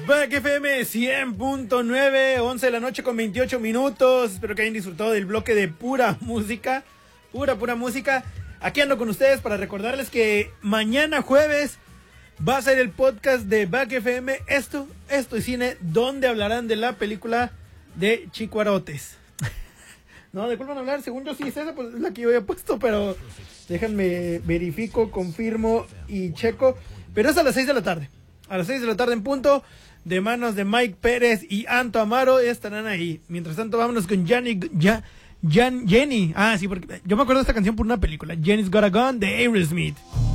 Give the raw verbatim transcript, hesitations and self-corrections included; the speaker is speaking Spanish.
Back F M cien punto nueve, once de la noche con veintiocho minutos. Espero que hayan disfrutado del bloque de pura música. Pura, pura música. Aquí ando con ustedes para recordarles que mañana jueves va a ser el podcast de Back F M. Esto, esto es cine, donde hablarán de la película de Chicuarotes. No, ¿de cuál van a hablar? Según yo sí es esa, pues es la que yo había puesto, pero déjenme verifico, confirmo y checo. Pero es a las seis de la tarde. A las seis de la tarde en punto, de manos de Mike Pérez y Anto Amaro, estarán ahí. Mientras tanto, vámonos con Jenny, ya, Jan, Jenny. Ah, sí, porque yo me acuerdo de esta canción por una película. Jenny's Got a Gun de Aerosmith.